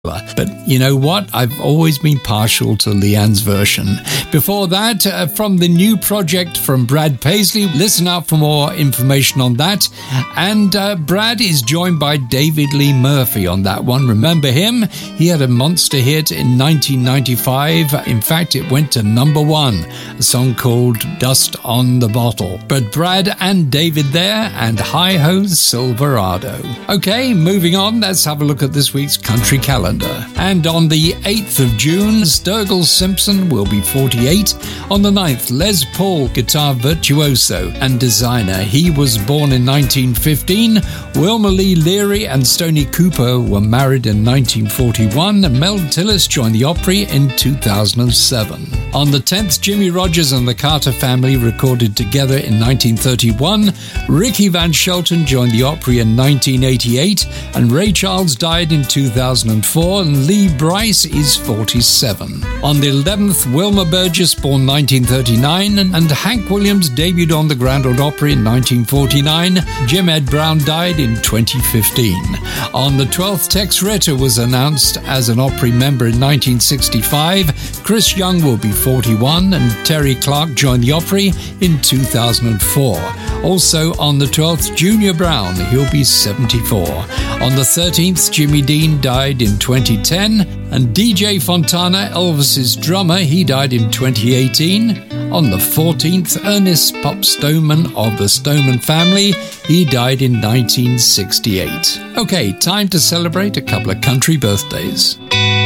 But you know what? I've always been partial to Leanne's version. Before that, from the new project from Brad Paisley, listen out for more information on that. And Brad is joined by David Lee Murphy on that one. Remember him? He had a monster hit in 1995. In fact, it went to number 1, a song called Dust on the Bottle. But Brad and David there, and Hi-Ho Silverado. Okay, moving on, let's have a look at this week's country calendar. And on the 8th of June, Sturgill Simpson will be 48. On the 9th, Les Paul, guitar virtuoso and designer. He was born in 1915. Wilma Lee Leary and Stoney Cooper were married in 1941. And Mel Tillis joined the Opry in 2007. On the 10th, Jimmy Rogers and the Carter Family recorded together in 1931. Ricky Van Shelton joined the Opry in 1988. And Ray Charles died in 2004. And Lee Brice is 47. On the 11th, Wilma Burgess, born 1939, and Hank Williams debuted on the Grand Ole Opry in 1949. Jim Ed Brown died in 2015. On the 12th, Tex Ritter was announced as an Opry member in 1965. Chris Young will be 41, and Terry Clark joined the Opry in 2004. Also on the 12th, Junior Brown, he'll be 74. On the 13th, Jimmy Dean died in 2010, and DJ Fontana, Elvis's drummer, he died in 2018. On the 14th, Ernest Pop Stoneman of the Stoneman family, he died in 1968. Okay, time to celebrate a couple of country birthdays.